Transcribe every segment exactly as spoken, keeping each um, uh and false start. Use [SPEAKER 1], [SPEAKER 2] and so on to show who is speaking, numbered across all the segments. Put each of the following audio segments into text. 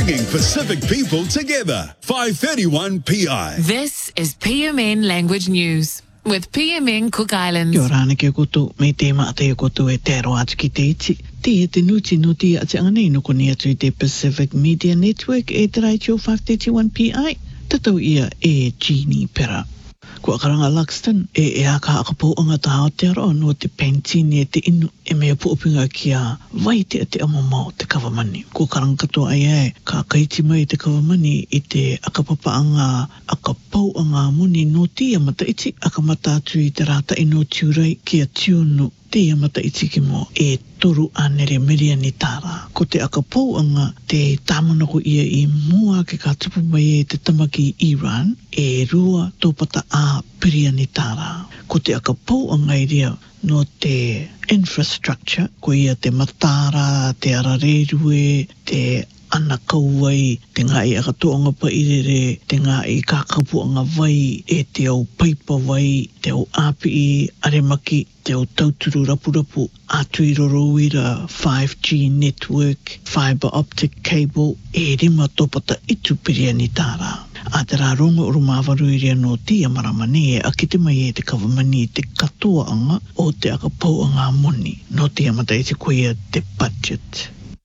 [SPEAKER 1] bringing Pacific people together. five thirty-one P I.
[SPEAKER 2] This is P M N Language News with P M N Cook Islands.
[SPEAKER 3] Kia ora ana kia koutou, me te maa te koutou e te aro atu ki te iti. Te e te nuti nuti a te anganei nuku ni atu i te Pacific Media Network e te Radio five thirty-one P I. Tatau ia e Jeannie Pera. Kua karanga Luxton e e aka akapo anga ta Aotearoa no te Pentini e te inu e mea puupinga kia vai te te amamau te kawamani. Kua karanga katoa ai ai ka kaiti mai te kawamani i te akapapa anga akapau anga muni no te amata iti akamata atu i te rata i no tiurai kia tiunu te amata iti ki mo e toru anere meriani tāra. Ko te akapau anga te tāmanako ia i mua ke ka tupu mai e te tamaki Iran e rua tōpata a meriani tāra. Ko te akapau anga i ria no te infrastructure, ko ia te matara, te ararerue, te ana kauai, te ngai akatoanga pa irere, te ngai kakapuanga vai, e te au paipa vai, te au api i aremaki, te au tauturu rapurapu, atu i roroira five G network, fiber optic cable, e rima topata itu piriani tāra. A te rā rongo uru māwaru i rea no tia maramani e akite mai e te kawamani te katoa anga o te akapau anga moni. No tia mata i te koia te budget.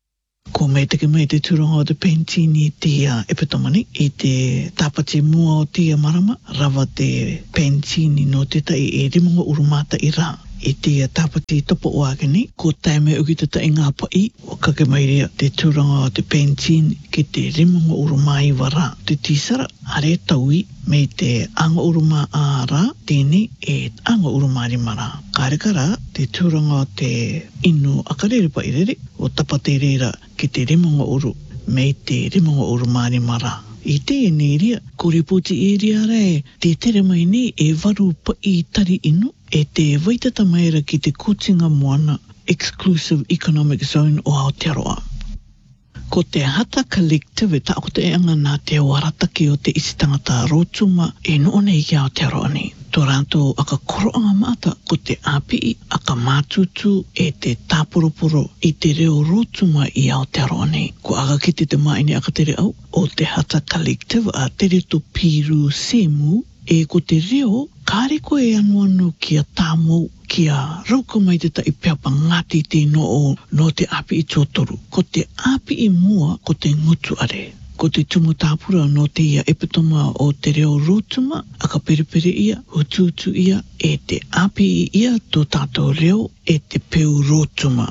[SPEAKER 3] Ko mei teke mai te turanga o te Pentini tia epetomani i te tapati mua o tia marama, rawa te Pentini no te tai e rimunga urumata i rā. I tia tapati topo o ageni, ko taime uki te tai ngā pai, o kake mai rea te turanga o te Pentini ki te rimunga urumai wara. Te tisara, are taui, mei te anga uruma a rā, tēne e anga uruma rimara. Kāreka rā, te turanga o te inu akarere pa irere, o tapate reira ki te rimunga uru, mei te rimunga uruma rimara. I te ene rea, ko reputi e rea rea, te tere mai ne e waru pa i tari inu, e te waitata maera ki te kutinga moana Exclusive Economic Zone o Aotearoa. Ko te Hata Collective, ta ako te anga nā te warataki o te isitangata rotuma e noone i ki Aotearoa ni. Tō rātou aka koroanga mata ko te api aka mātutu e te tāporoporo i te reo rotuma i Aotearoa ni. Ko aka kite te maini aka tere au o te Hata Collective a tere to Piru Semu e ko te reo kāre ko e anu anu kia tāmou kia rauka mai te tai peapa ngati te no o no te api i tōtoru. Ko te api i mua ko te ngutu are. Ko te tumu tāpura no te ia epitoma o te reo rotuma, aka perepere ia, hututu ia, e te api i ia tō tātou reo e te peu rotuma.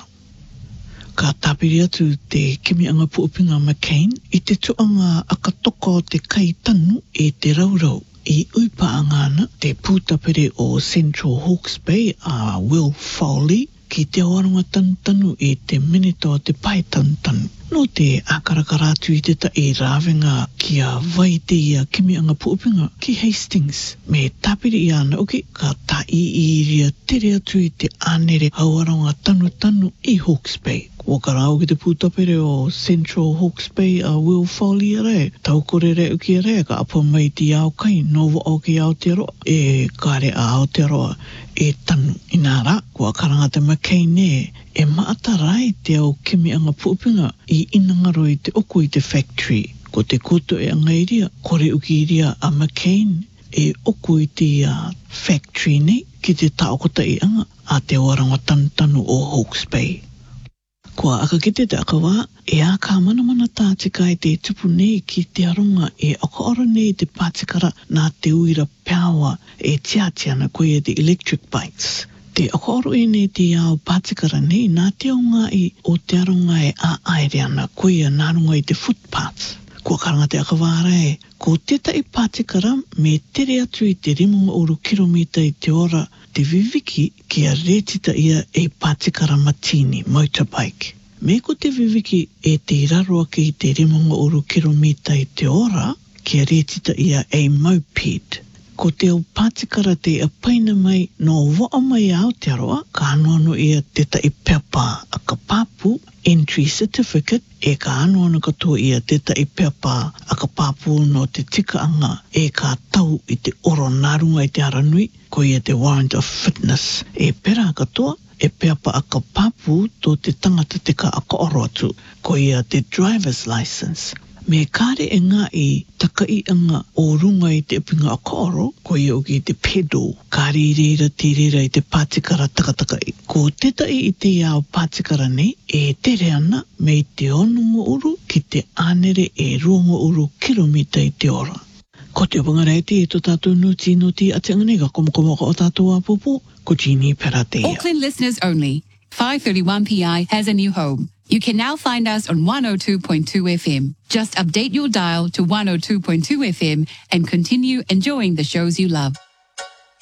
[SPEAKER 3] Ka tāpiri atu te kimianga puupinga McCain i te tuanga aka toko te kai tanu e te raurau. I uipa angana te pūtapere o Central Hawke's Bay a Will Foley ki te oaronga tantanu e te minito o te pai tantanu. No te akarakaratu i te ta e rāwenga kia vai te ia kimianga puupinga ki Hastings. Me tapiri i ana uki ka ta i i ria tere atu i te anere hauaronga tanu tanu i Hawke's Bay. Wakarau ki te pūtapere o Central Hawke's Bay a Will Foley re. Tau kore re uki re ka apa mai ti au kai novo o ki Aotearoa e kare a Aotearoa e tanu. Inara, kua karanga te McCain e e maatarai te au kimianga puupinga i inangaro i te oku i te factory. Ko te koto e angairia, kore uki iria a McCain e oku i te uh, factory nei ki te taokota i anga a te waranga tantanu o Hawke's Bay. Kua aka kite te aka wā, e a ka mana mana tātika i te tupu nei ki te aronga e aka ora nei te pātikara nā te uira power e tiatiana koe e te electric bikes. Te aka ora e nei te ao pātikara nei nā te aunga i o te aronga e a aereana koe a nārunga i te footpaths. Kua karanga te aka wāra e, ko tētai pātikara me tere atu i te rimunga oru kilomita i te ora te viviki kia retita ia e pātikara matini, motorbike. Me ko te viviki e te iraroa ki te rimunga oru kilomita i te ora kia retita ia e moped. Ko te au pātikara te apaina mai no waa mai Aotearoa, ka anuanu ia te tai peapa a ka papu entry certificate e ka anuanu katoa ia te tai peapa a ka papu no te tikaanga e ka tau i te oro narunga i te aranui, ko ia te warrant of fitness. E pera katoa e peapa a ka papu to te tangata te ka a ka oro atu, ko ia te driver's license. Me kare e ngā i takai anga o runga i te pinga a koro, ko i oki te pedo, kare i reira te reira i te pātikara takatakai. Ko tetai i te ao pātikara nei, e tere ana me i te onunga uru ki te anere e ruonga uru kilomita i te ora. Ko te whangareiti e to tātou nuti nuti a te anganega komokomoko o tātou apupu, ko Jeannie Peratea.
[SPEAKER 4] Auckland listeners only. five thirty-one P I has a new home. You can now find us on one oh two point two F M. Just update your dial to one oh two point two F M and continue enjoying the shows you love.